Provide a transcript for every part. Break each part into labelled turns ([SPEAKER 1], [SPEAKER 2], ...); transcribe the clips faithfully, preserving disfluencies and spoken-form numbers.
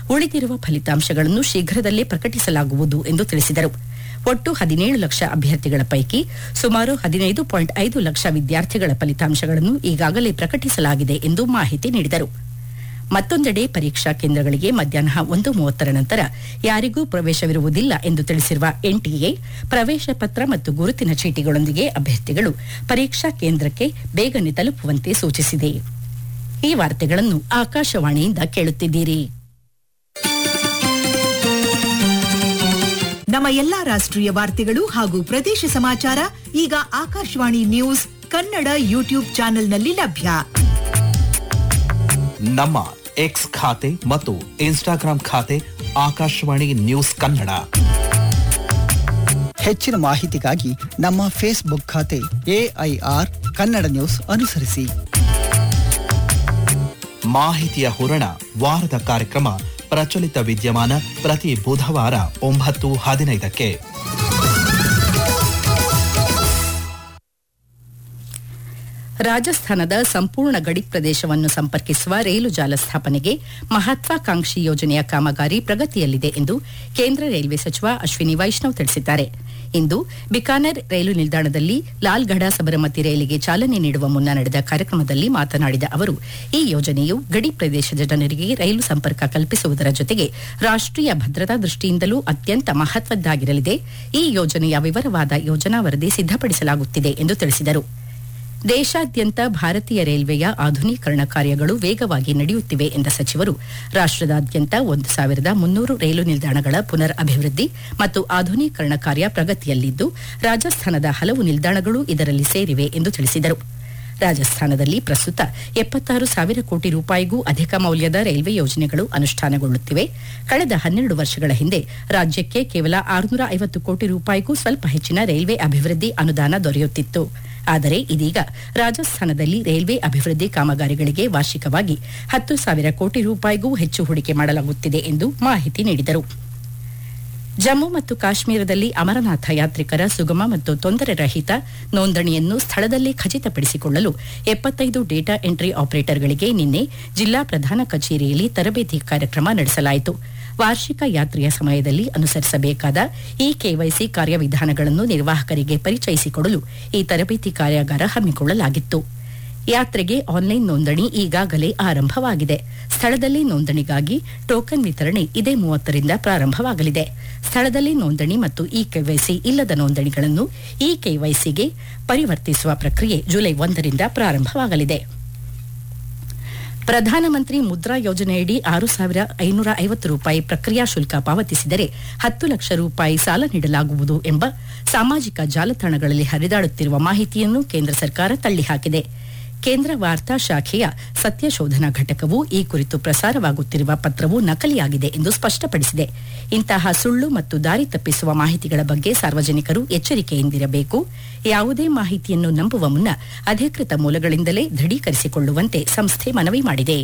[SPEAKER 1] ಉಳಿದಿರುವ ಫಲಿತಾಂಶಗಳನ್ನು ಶೀಘ್ರದಲ್ಲೇ ಪ್ರಕಟಿಸಲಾಗುವುದು ಎಂದು ತಿಳಿಸಿದರು. ಒಟ್ಟು ಹದಿನೇಳು ಲಕ್ಷ ಅಭ್ಯರ್ಥಿಗಳ ಪೈಕಿ ಸುಮಾರು ಹದಿನೈದು ಪಾಯಿಂಟ್ ಐದು ಲಕ್ಷ ವಿದ್ಯಾರ್ಥಿಗಳ ಫಲಿತಾಂಶಗಳನ್ನು ಈಗಾಗಲೇ ಪ್ರಕಟಿಸಲಾಗಿದೆ ಎಂದು ಮಾಹಿತಿ ನೀಡಿದರು. ಮತ್ತೊಂದೆಡೆ ಪರೀಕ್ಷಾ ಕೇಂದ್ರಗಳಿಗೆ ಮಧ್ಯಾಹ್ನ ಒಂದು ಮೂವತ್ತರ ನಂತರ ಯಾರಿಗೂ ಪ್ರವೇಶವಿರುವುದಿಲ್ಲ ಎಂದು ತಿಳಿಸಿರುವ ಎನ್ಟಿಎ ಪ್ರವೇಶ ಪತ್ರ ಮತ್ತು ಗುರುತಿನ ಚೀಟಿಗಳೊಂದಿಗೆ ಅಭ್ಯರ್ಥಿಗಳು ಪರೀಕ್ಷಾ ಕೇಂದ್ರಕ್ಕೆ ಬೇಗನೆ ತಲುಪುವಂತೆ ಸೂಚಿಸಿದೆ. ಈ ವಾರ್ತೆಗಳನ್ನು ಆಕಾಶವಾಣಿಯಿಂದ ಕೇಳುತ್ತಿದ್ದೀರಿ.
[SPEAKER 2] ನಮ್ಮ ಎಲ್ಲಾ ರಾಷ್ಟ್ರೀಯ ವಾರ್ತೆಗಳು ಹಾಗೂ ಪ್ರದೇಶ ಸಮಾಚಾರ ಈಗ ಆಕಾಶವಾಣಿ ನ್ಯೂಸ್ ಕನ್ನಡ ಯೂಟ್ಯೂಬ್ ಚಾನೆಲ್ನಲ್ಲಿ ಲಭ್ಯ.
[SPEAKER 3] ನಮ್ಮ ಎಕ್ಸ್ ಖಾತೆ ಮತ್ತು ಇನ್ಸ್ಟಾಗ್ರಾಂ ಖಾತೆ ಆಕಾಶವಾಣಿ ನ್ಯೂಸ್ ಕನ್ನಡ.
[SPEAKER 4] ಹೆಚ್ಚಿನ ಮಾಹಿತಿಗಾಗಿ ನಮ್ಮ ಫೇಸ್ಬುಕ್ ಖಾತೆ ಎಐಆರ್ ಕನ್ನಡ ನ್ಯೂಸ್ ಅನುಸರಿಸಿ.
[SPEAKER 3] ಮಾಹಿತಿಯ ಹೂರಣ ವಾರದ ಕಾರ್ಯಕ್ರಮ ಪ್ರಚಲಿತ ವಿದ್ಯಮಾನ ಪ್ರತಿ ಬುಧವಾರ ಒಂಬತ್ತು ಹದಿನೈದಕ್ಕೆ.
[SPEAKER 1] ರಾಜಸ್ಥಾನದ ಸಂಪೂರ್ಣ ಗಡಿ ಪ್ರದೇಶವನ್ನು ಸಂಪರ್ಕಿಸುವ ರೈಲು ಜಾಲ ಸ್ಥಾಪನೆಗೆ ಮಹತ್ವಾಕಾಂಕ್ಷಿ ಯೋಜನೆಯ ಕಾಮಗಾರಿ ಪ್ರಗತಿಯಲ್ಲಿದೆ ಎಂದು ಕೇಂದ್ರ ರೈಲ್ವೆ ಸಚಿವ ಅಶ್ವಿನಿ ವೈಷ್ಣವ್ ತಿಳಿಸಿದ್ದಾರೆ. ಇಂದು ಬಿಕಾನೆರ್ ರೈಲು ನಿಲ್ದಾಣದಲ್ಲಿ ಲಾಲ್ಗಢ ಸಬರಮತಿ ರೈಲಿಗೆ ಚಾಲನೆ ನೀಡುವ ಮುನ್ನ ನಡೆದ ಕಾರ್ಯಕ್ರಮದಲ್ಲಿ ಮಾತನಾಡಿದ ಅವರು, ಈ ಯೋಜನೆಯು ಗಡಿ ಪ್ರದೇಶದ ಜನರಿಗೆ ರೈಲು ಸಂಪರ್ಕ ಕಲ್ಪಿಸುವುದರ ಜೊತೆಗೆ ರಾಷ್ಟೀಯ ಭದ್ರತಾ ದೃಷ್ಟಿಯಿಂದಲೂ ಅತ್ಯಂತ ಮಹತ್ವದ್ದಾಗಿರಲಿದೆ. ಈ ಯೋಜನೆಯ ವಿವರವಾದ ಯೋಜನಾ ವರದಿ ಸಿದ್ದಪಡಿಸಲಾಗುತ್ತಿದೆ ಎಂದು ತಿಳಿಸಿದರು. ದೇಶಾದ್ಯಂತ ಭಾರತೀಯ ರೈಲ್ವೆಯ ಆಧುನೀಕರಣ ಕಾರ್ಯಗಳು ವೇಗವಾಗಿ ನಡೆಯುತ್ತಿವೆ ಎಂದ ಸಚಿವರು, ರಾಷ್ಟದಾದ್ಯಂತ ಒಂದು ಸಾವಿರದ ಮುನ್ನೂರು ರೈಲು ನಿಲ್ದಾಣಗಳ ಪುನರ್ ಅಭಿವೃದ್ಧಿ ಮತ್ತು ಆಧುನೀಕರಣ ಕಾರ್ಯ ಪ್ರಗತಿಯಲ್ಲಿದ್ದು, ರಾಜಸ್ಥಾನದ ಹಲವು ನಿಲ್ದಾಣಗಳು ಇದರಲ್ಲಿ ಸೇರಿವೆ ಎಂದು ತಿಳಿಸಿದರು. ರಾಜಸ್ಥಾನದಲ್ಲಿ ಪ್ರಸ್ತುತ ಎಪ್ಪತ್ತಾರು ಸಾವಿರ ಕೋಟಿ ರೂಪಾಯಿಗೂ ಅಧಿಕ ಮೌಲ್ಯದ ರೈಲ್ವೆ ಯೋಜನೆಗಳು ಅನುಷ್ಠಾನಗೊಳ್ಳುತ್ತಿವೆ. ಕಳೆದ ಹನ್ನೆರಡು ವರ್ಷಗಳ ಹಿಂದೆ ರಾಜ್ಯಕ್ಕೆ ಕೇವಲ ಆರುನೂರ ಐವತ್ತು ಕೋಟಿ ರೂಪಾಯಿಗೂ ಸ್ವಲ್ಪ ಹೆಚ್ಚಿನ ರೈಲ್ವೆ ಅಭಿವೃದ್ಧಿ ಅನುದಾನ ದೊರೆಯುತ್ತಿತ್ತು. ಆದರೆ ಇದೀಗ ರಾಜಸ್ಥಾನದಲ್ಲಿ ರೈಲ್ವೆ ಅಭಿವೃದ್ಧಿ ಕಾಮಗಾರಿಗಳಿಗೆ ವಾರ್ಷಿಕವಾಗಿ ಹತ್ತು ಸಾವಿರ ಕೋಟಿ ರೂಪಾಯಿಗೂ ಹೆಚ್ಚು ಹೂಡಿಕೆ ಮಾಡಲಾಗುತ್ತಿದೆ ಎಂದು ಮಾಹಿತಿ ನೀಡಿದರು. ಜಮ್ಮು ಮತ್ತು ಕಾಶ್ಮೀರದಲ್ಲಿ ಅಮರನಾಥ ಯಾತ್ರಿಕರ ಸುಗಮ ಮತ್ತು ತೊಂದರೆ ರಹಿತ ನೋಂದಣಿಯನ್ನು ಸ್ಥಳದಲ್ಲೇ ಖಚಿತಪಡಿಸಿಕೊಳ್ಳಲು ಎಪ್ಪತ್ತೈದು ಡೇಟಾ ಎಂಟ್ರಿ ಆಪರೇಟರ್ಗಳಿಗೆ ನಿನ್ನೆ ಜಿಲ್ಲಾ ಪ್ರಧಾನ ಕಚೇರಿಯಲ್ಲಿ ತರಬೇತಿ ಕಾರ್ಯಕ್ರಮ ನಡೆಸಲಾಯಿತು. ವಾರ್ಷಿಕ ಯಾತ್ರೆಯ ಸಮಯದಲ್ಲಿ ಅನುಸರಿಸಬೇಕಾದ ಈ ಕೆವೈಸಿ ಕಾರ್ಯವಿಧಾನಗಳನ್ನು ನಿರ್ವಾಹಕರಿಗೆ ಪರಿಚಯಿಸಿಕೊಡಲು ಈ ತರಬೇತಿ ಕಾರ್ಯಾಗಾರ ಹಮ್ಮಿಕೊಳ್ಳಲಾಗಿತ್ತು. ಯಾತ್ರೆಗೆ ಆನ್ಲೈನ್ ನೋಂದಣಿ ಈಗಾಗಲೇ ಆರಂಭವಾಗಿದೆ. ಸ್ಥಳದಲ್ಲಿ ನೋಂದಣಿಗಾಗಿ ಟೋಕನ್ ವಿತರಣೆ ಇದೇ ಮೂವತ್ತರಿಂದ ಪ್ರಾರಂಭವಾಗಲಿದೆ. ಸ್ಥಳದಲ್ಲಿ ನೋಂದಣಿ ಮತ್ತು ಇ ಕೆವೈಸಿ ಇಲ್ಲದ ನೋಂದಣಿಗಳನ್ನು ಇ ಕೆವೈಸಿಗೆ ಪರಿವರ್ತಿಸುವ ಪ್ರಕ್ರಿಯೆ ಜುಲೈ ಒಂದರಿಂದ ಪ್ರಾರಂಭವಾಗಲಿದೆ. ಪ್ರಧಾನಮಂತ್ರಿ ಮುದ್ರಾ ಯೋಜನೆಯಡಿ ಆರು ಸಾವಿರ ಐನೂರ ಐವತ್ತು ರೂಪಾಯಿ ಪ್ರಕ್ರಿಯಾ ಶುಲ್ಕ ಪಾವತಿಸಿದರೆ ಹತ್ತು ಲಕ್ಷ ರೂಪಾಯಿ ಸಾಲ ನೀಡಲಾಗುವುದು ಎಂಬ ಸಾಮಾಜಿಕ ಜಾಲತಾಣಗಳಲ್ಲಿ ಹರಿದಾಡುತ್ತಿರುವ ಮಾಹಿತಿಯನ್ನು ಕೇಂದ್ರ ಸರ್ಕಾರ ತಳ್ಳಿಹಾಕಿದೆ. ಕೇಂದ್ರ ವಾರ್ತಾ ಶಾಖೆಯ ಸತ್ಯಶೋಧನಾ ಘಟಕವು ಈ ಕುರಿತು ಪ್ರಸಾರವಾಗುತ್ತಿರುವ ಪತ್ರವು ನಕಲಿಯಾಗಿದೆ ಎಂದು ಸ್ಪಷ್ಟಪಡಿಸಿದೆ. ಇಂತಹ ಸುಳ್ಳು ಮತ್ತು ದಾರಿ ತಪ್ಪಿಸುವ ಮಾಹಿತಿಗಳ ಬಗ್ಗೆ ಸಾರ್ವಜನಿಕರು ಎಚ್ಚರಿಕೆಯಿಂದಿರಬೇಕು. ಯಾವುದೇ ಮಾಹಿತಿಯನ್ನು ನಂಬುವ ಮುನ್ನ ಅಧಿಕೃತ ಮೂಲಗಳಿಂದಲೇ ದೃಢೀಕರಿಸಿಕೊಳ್ಳುವಂತೆ ಸಂಸ್ಥೆ ಮನವಿ ಮಾಡಿದೆ.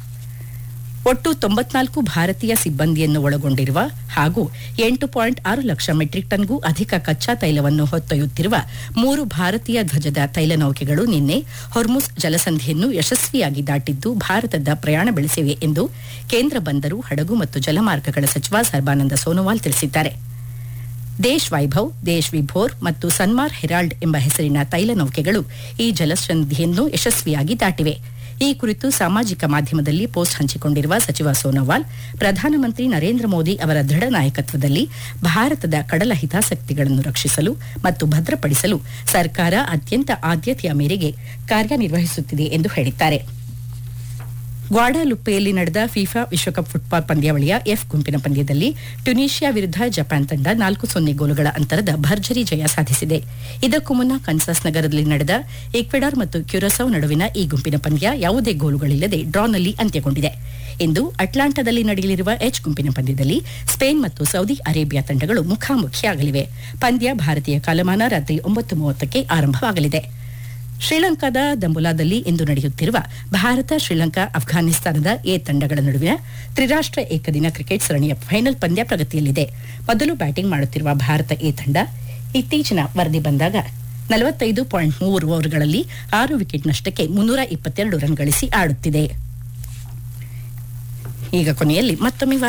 [SPEAKER 1] ಒಟ್ಟು ತೊಂಬತ್ನಾಲ್ಕು ಭಾರತೀಯ ಸಿಬ್ಬಂದಿಯನ್ನು ಒಳಗೊಂಡಿರುವ ಹಾಗೂ ಎಂಟು ಪಾಯಿಂಟ್ ಆರು ಲಕ್ಷ ಮೆಟ್ರಿಕ್ ಟನ್ಗೂ ಅಧಿಕ ಕಚ್ಚಾ ತೈಲವನ್ನು ಹೊತ್ತೊಯ್ಯುತ್ತಿರುವ ಮೂರು ಭಾರತೀಯ ಧ್ವಜದ ತೈಲ ನೌಕೆಗಳು ನಿನ್ನೆ ಹೊರ್ಮುಸ್ ಜಲಸಂಧಿಯನ್ನು ಯಶಸ್ವಿಯಾಗಿ ದಾಟಿದ್ದು ಭಾರತದ ಪ್ರಯಾಣ ಬೆಳೆಸಿವೆ ಎಂದು ಕೇಂದ್ರ ಬಂದರು, ಹಡಗು ಮತ್ತು ಜಲಮಾರ್ಗಗಳ ಸಚಿವ ಸರ್ಬಾನಂದ ಸೋನೋವಾಲ್ ತಿಳಿಸಿದ್ದಾರೆ. ದೇಶ್ ವೈಭವ್, ದೇಶ್ ವಿಭೋರ್ ಮತ್ತು ಸನ್ಮಾರ್ ಹೆರಾಲ್ಡ್ ಎಂಬ ಹೆಸರಿನ ತೈಲ ನೌಕೆಗಳು ಈ ಜಲಸಂಧಿಯನ್ನು ಯಶಸ್ವಿಯಾಗಿ ದಾಟಿವೆ. ಈ ಕುರಿತು ಸಾಮಾಜಿಕ ಮಾಧ್ಯಮದಲ್ಲಿ ಪೋಸ್ಟ್ ಹಂಚಿಕೊಂಡಿರುವ ಸಚಿವ ಸೋನೋವಾಲ್, ಪ್ರಧಾನಮಂತ್ರಿ ನರೇಂದ್ರ ಮೋದಿ ಅವರ ದೃಢ ನಾಯಕತ್ವದಲ್ಲಿ ಭಾರತದ ಕಡಲ ಹಿತಾಸಕ್ತಿಗಳನ್ನು ರಕ್ಷಿಸಲು ಮತ್ತು ಭದ್ರಪಡಿಸಲು ಸರ್ಕಾರ ಅತ್ಯಂತ ಆದ್ಯತೆಯ ಮೇರೆಗೆ ಕಾರ್ಯನಿರ್ವಹಿಸುತ್ತಿದೆ ಎಂದು ಹೇಳಿದ್ದಾರೆ. ಗ್ವಾಡಾಲುಪ್ಪೆಯಲ್ಲಿ ನಡೆದ ಫಿಫಾ ವಿಶ್ವಕಪ್ ಫುಟ್ಬಾಲ್ ಪಂದ್ಯಾವಳಿಯ ಎಫ್ ಗುಂಪಿನ ಪಂದ್ಯದಲ್ಲಿ ಟ್ಯುನೀಷಿಯಾ ವಿರುದ್ಧ ಜಪಾನ್ ತಂಡ ನಾಲ್ಕು ಸೊನ್ನೆ ಗೋಲುಗಳ ಅಂತರದ ಭರ್ಜರಿ ಜಯ ಸಾಧಿಸಿದೆ. ಇದಕ್ಕೂ ಮುನ್ನ ಕನ್ಸಾಸ್ ನಗರದಲ್ಲಿ ನಡೆದ ಈಕ್ವೆಡಾರ್ ಮತ್ತು ಕ್ಯುರಸೌ ನಡುವಿನ ಈ ಗುಂಪಿನ ಪಂದ್ಯ ಯಾವುದೇ ಗೋಲುಗಳಿಲ್ಲದೆ ಡ್ರಾನಲ್ಲಿ ಅಂತ್ಯಗೊಂಡಿದೆ. ಇಂದು ಅಟ್ಲಾಂಟಾದಲ್ಲಿ ನಡೆಯಲಿರುವ ಎಚ್ ಗುಂಪಿನ ಪಂದ್ಯದಲ್ಲಿ ಸ್ಪೇನ್ ಮತ್ತು ಸೌದಿ ಅರೇಬಿಯಾ ತಂಡಗಳು ಮುಖಾಮುಖಿಯಾಗಲಿವೆ. ಪಂದ್ಯ ಭಾರತೀಯ ಕಾಲಮಾನ ರಾತ್ರಿ ಒಂಬತ್ತು ಮೂವತ್ತಕ್ಕೆ ಆರಂಭವಾಗಲಿದೆ. ಶ್ರೀಲಂಕಾದ ದಂಬುಲಾದಲ್ಲಿ ಇಂದು ನಡೆಯುತ್ತಿರುವ ಭಾರತ, ಶ್ರೀಲಂಕಾ, ಅಫ್ಘಾನಿಸ್ತಾನದ ಎ ತಂಡಗಳ ನಡುವಿನ ತ್ರಿರಾಷ್ಟ್ರ ಏಕದಿನ ಕ್ರಿಕೆಟ್ ಸರಣಿಯ ಫೈನಲ್ ಪಂದ್ಯ ಪ್ರಗತಿಯಲ್ಲಿದೆ. ಮೊದಲು ಬ್ಯಾಟಿಂಗ್ ಮಾಡುತ್ತಿರುವ ಭಾರತ ಎ ತಂಡ ಇತ್ತೀಚಿನ ವರದಿ ಬಂದಾಗ ನಲವತ್ತೈದು ಪಾಯಿಂಟ್ ಮೂರು ಓವರ್ಗಳಲ್ಲಿ ಆರು ವಿಕೆಟ್ ನಷ್ಟಕ್ಕೆ ಮುನ್ನೂರ ಇಪ್ಪತ್ತೆರಡು ರನ್ ಗಳಿಸಿ ಆಡುತ್ತಿದೆ. ಈಗ ಕೊನೆಯಲ್ಲಿ ಮತ್ತೊಮ್ಮೆ